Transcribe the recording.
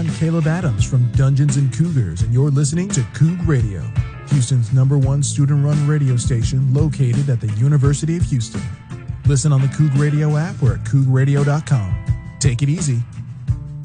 I'm Caleb Adams from Dungeons and Cougars, and you're listening to Coug Radio, Houston's #1 student-run radio station located at the University of Houston. Listen on the Coug Radio app or at cougradio.com. Take it easy.